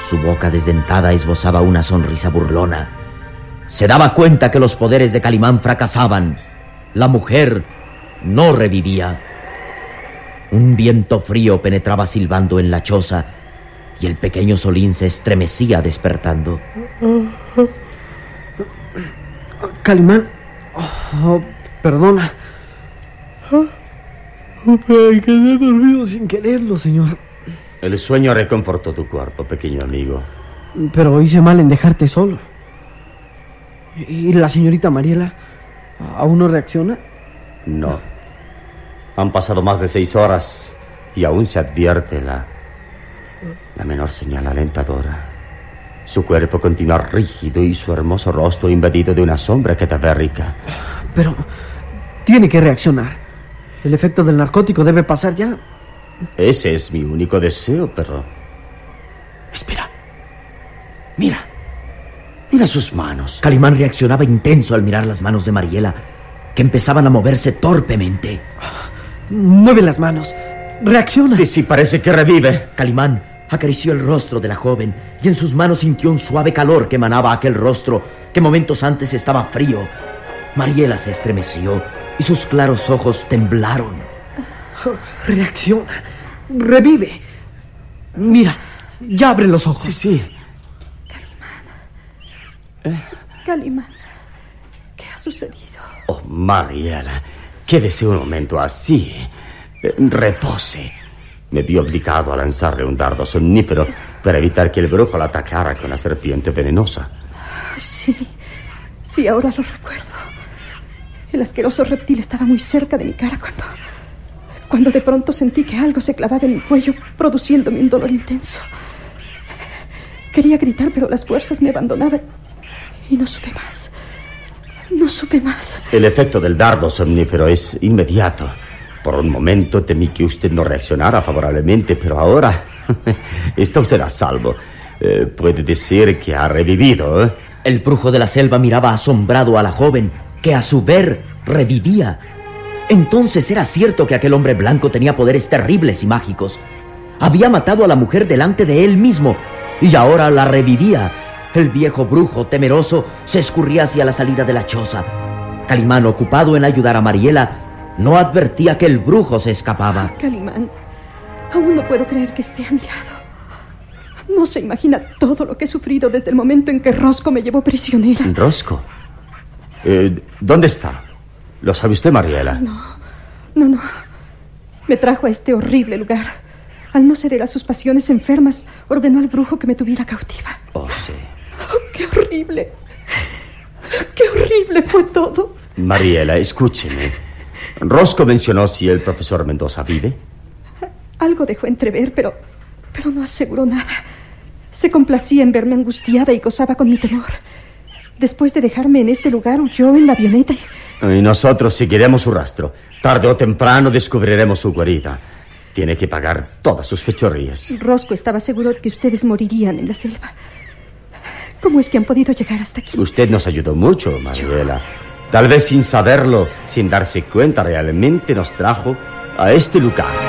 Su boca desdentada esbozaba una sonrisa burlona. Se daba cuenta que los poderes de Calimán fracasaban. La mujer no revivía. Un viento frío penetraba silbando en la choza y el pequeño Solín se estremecía despertando. Calimán, perdona. Ay, quedé dormido sin quererlo, señor. El sueño reconfortó tu cuerpo, pequeño amigo. Pero hice mal en dejarte solo. ¿Y la señorita Mariela aún no reacciona? No. Han pasado más de 6 horas y aún se advierte la menor señal alentadora. Su cuerpo continúa rígido y su hermoso rostro invadido de una sombra cadavérica. Pero tiene que reaccionar. El efecto del narcótico debe pasar ya. Ese es mi único deseo, perro. Espera. Mira sus manos. Calimán reaccionaba intenso al mirar las manos de Mariela, que empezaban a moverse torpemente. Mueve las manos. Reacciona. Sí, parece que revive. Calimán acarició el rostro de la joven y en sus manos sintió un suave calor que emanaba aquel rostro que momentos antes estaba frío. Mariela se estremeció y sus claros ojos temblaron. Reacciona. Revive. Mira, ya abre los ojos. Sí. Calimán, ¿qué ha sucedido? Oh, Mariela, quédese un momento así. Repose. Me vi obligado a lanzarle un dardo somnífero para evitar que el brujo la atacara con la serpiente venenosa. Sí, ahora lo recuerdo. El asqueroso reptil estaba muy cerca de mi cara cuando de pronto sentí que algo se clavaba en mi cuello, produciéndome un dolor intenso. Quería gritar, pero las fuerzas me abandonaban y no supe más. El efecto del dardo somnífero es inmediato. Por un momento temí que usted no reaccionara favorablemente, pero ahora está usted a salvo. Puede decir que ha revivido, ¿eh? El brujo de la selva miraba asombrado a la joven, que a su ver revivía. Entonces era cierto que aquel hombre blanco tenía poderes terribles y mágicos. Había matado a la mujer delante de él mismo y ahora la revivía. El viejo brujo, temeroso, se escurría hacia la salida de la choza. Calimán, ocupado en ayudar a Mariela, no advertía que el brujo se escapaba. Calimán, aún no puedo creer que esté a mi lado. No se imagina todo lo que he sufrido desde el momento en que Rosco me llevó prisionera. ¿Rosco? ¿Dónde está? ¿Lo sabe usted, Mariela? No. Me trajo a este horrible lugar. Al no ceder a sus pasiones enfermas, ordenó al brujo que me tuviera cautiva. Oh, sí. Oh, ¡qué horrible! ¡Qué horrible fue todo! Mariela, escúcheme. ¿Rosco mencionó si el profesor Mendoza vive? Algo dejó entrever, pero no aseguró nada. Se complacía en verme angustiada y gozaba con mi temor. Después de dejarme en este lugar, huyó en la avioneta y nosotros seguiremos su rastro. Tarde o temprano descubriremos su guarida. Tiene que pagar todas sus fechorías. Rosco estaba seguro de que ustedes morirían en la selva. ¿Cómo es que han podido llegar hasta aquí? Usted nos ayudó mucho, Mariela. Tal vez sin saberlo, sin darse cuenta, realmente nos trajo a este lugar.